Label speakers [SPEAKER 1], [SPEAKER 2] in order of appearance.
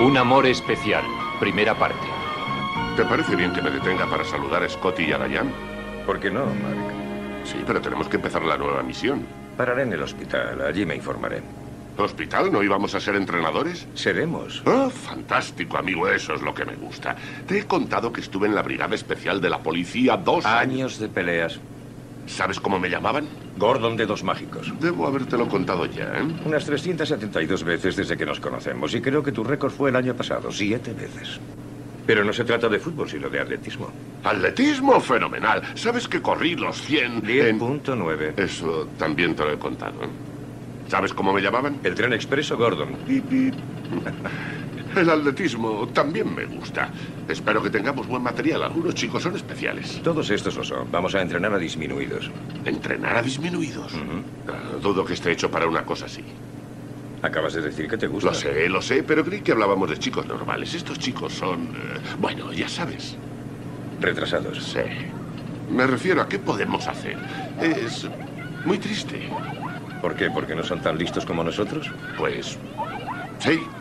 [SPEAKER 1] Un amor especial, primera parte.
[SPEAKER 2] ¿Te parece bien que me detenga para saludar a Scotty y a Diane?
[SPEAKER 3] ¿Por qué no, Mark?
[SPEAKER 2] Sí, pero tenemos que empezar la nueva misión.
[SPEAKER 3] Pararé en el hospital, allí me informaré.
[SPEAKER 2] ¿Hospital? ¿No íbamos a ser entrenadores?
[SPEAKER 3] Seremos.
[SPEAKER 2] Oh, fantástico, amigo, eso es lo que me gusta. Te he contado que estuve en la brigada especial de la policía 2 años.
[SPEAKER 3] Años de peleas.
[SPEAKER 2] ¿Sabes cómo me llamaban?
[SPEAKER 3] Gordon Dedos Mágicos.
[SPEAKER 2] Debo habértelo contado ya, ¿eh?
[SPEAKER 3] Unas 372 veces desde que nos conocemos. Y creo que tu récord fue el año pasado, 7 veces. Pero no se trata de fútbol, sino de atletismo.
[SPEAKER 2] Atletismo fenomenal. ¿Sabes que corrí los 100
[SPEAKER 3] 10.9.
[SPEAKER 2] Eso también te lo he contado, ¿eh? ¿Sabes cómo me llamaban?
[SPEAKER 3] El tren expreso Gordon.
[SPEAKER 2] Pip, pip. El atletismo también me gusta. Espero que tengamos buen material. Algunos chicos son especiales.
[SPEAKER 3] Todos estos lo son. Vamos a entrenar a disminuidos.
[SPEAKER 2] ¿Entrenar a disminuidos? Dudo que esté hecho para una cosa así.
[SPEAKER 3] Acabas de decir que te gusta.
[SPEAKER 2] Lo sé, pero creí que hablábamos de chicos normales. Estos chicos son... bueno, ya sabes.
[SPEAKER 3] Retrasados.
[SPEAKER 2] Sí. Me refiero a qué podemos hacer. Es muy triste.
[SPEAKER 3] ¿Por qué? ¿Porque no son tan listos como nosotros?
[SPEAKER 2] Pues... sí.